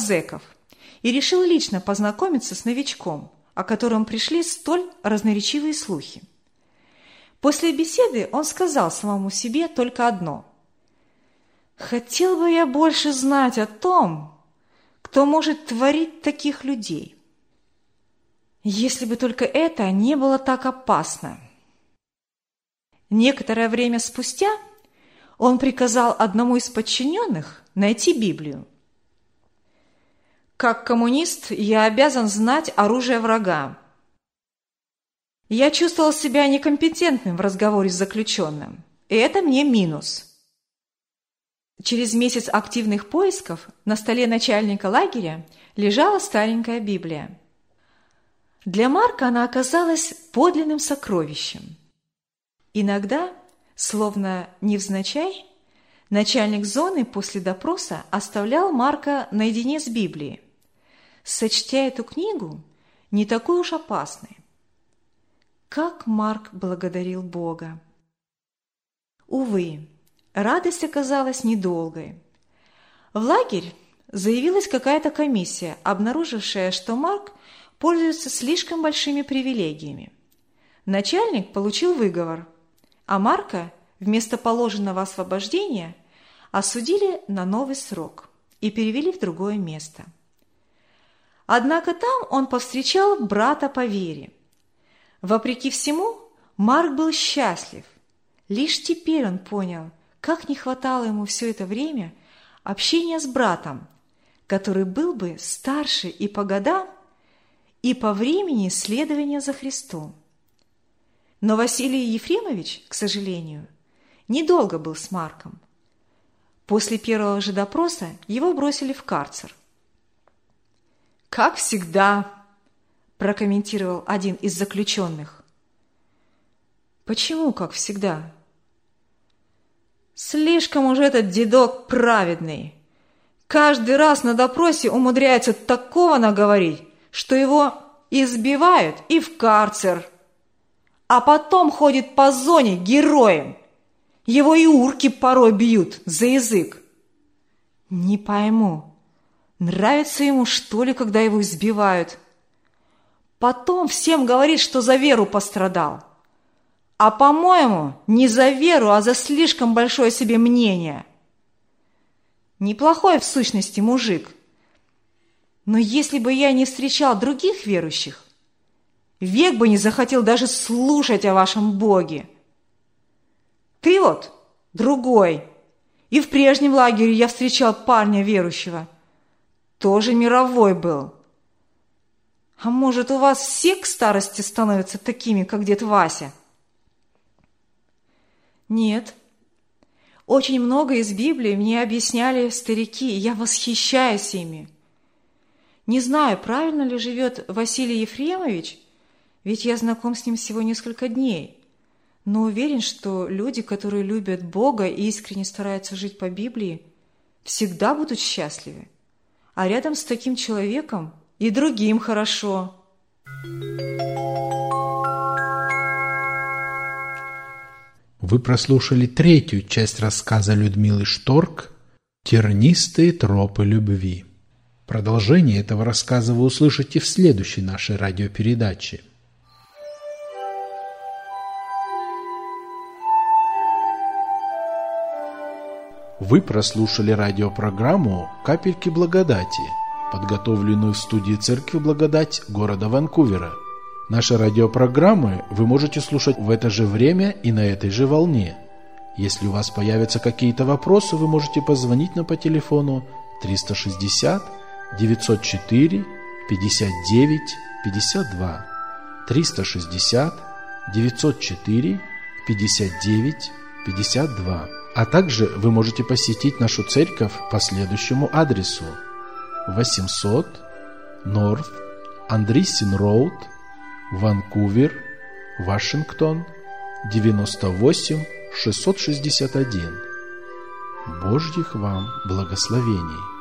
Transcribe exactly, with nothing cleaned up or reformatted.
зэков и решил лично познакомиться с новичком, о котором пришли столь разноречивые слухи. После беседы он сказал самому себе только одно: «Хотел бы я больше знать о том, кто может творить таких людей. Если бы только это не было так опасно». Некоторое время спустя он приказал одному из подчиненных найти Библию. «Как коммунист я обязан знать оружие врага. Я чувствовал себя некомпетентным в разговоре с заключенным, и это мне минус». Через месяц активных поисков на столе начальника лагеря лежала старенькая Библия. Для Марка она оказалась подлинным сокровищем. Иногда, словно невзначай, начальник зоны после допроса оставлял Марка наедине с Библией, сочтя эту книгу не такой уж опасной. Как Марк благодарил Бога! Увы, радость оказалась недолгой. В лагерь заявилась какая-то комиссия, обнаружившая, что Марк пользуется слишком большими привилегиями. Начальник получил выговор, а Марка вместо положенного освобождения осудили на новый срок и перевели в другое место. Однако там он повстречал брата по вере. Вопреки всему, Марк был счастлив. Лишь теперь он понял, как не хватало ему все это время общения с братом, который был бы старше и по годам, и по времени следования за Христом. Но Василий Ефремович, к сожалению, недолго был с Марком. После первого же допроса его бросили в карцер. «Как всегда», – прокомментировал один из заключенных. «Почему как всегда?» «Слишком уж этот дедок праведный. Каждый раз на допросе умудряется такого наговорить, что его избивают и в карцер. А потом ходит по зоне героем. Его и урки порой бьют за язык. Не пойму, нравится ему, что ли, когда его избивают? Потом всем говорит, что за веру пострадал. А, по-моему, не за веру, а за слишком большое себе мнение. Неплохой в сущности мужик. Но если бы я не встречал других верующих, век бы не захотел даже слушать о вашем Боге. Ты вот другой. И в прежнем лагере я встречал парня верующего. Тоже мировой был. А может, у вас все к старости становятся такими, как дед Вася?» «Нет. Очень много из Библии мне объясняли старики, и я восхищаюсь ими. Не знаю, правильно ли живет Василий Ефремович, ведь я знаком с ним всего несколько дней, но уверен, что люди, которые любят Бога и искренне стараются жить по Библии, всегда будут счастливы. А рядом с таким человеком и другим хорошо». Вы прослушали третью часть рассказа Людмилы Шторк «Тернистые тропы любви». Продолжение этого рассказа вы услышите в следующей нашей радиопередаче. Вы прослушали радиопрограмму «Капельки благодати», подготовленную в студии Церкви Благодать города Ванкувера. Наши радиопрограммы вы можете слушать в это же время и на этой же волне. Если у вас появятся какие-то вопросы, вы можете позвонить нам по телефону триста шестьдесят девятьсот четыре пятьдесят девять пятьдесят два, триста шестьдесят девятьсот четыре пятьдесят девять пятьдесят два. А также вы можете посетить нашу церковь по следующему адресу: восемьсот North Andreessen Road, Ванкувер, Вашингтон, девяносто восемь шестьсот шестьдесят один. Божьих вам благословений!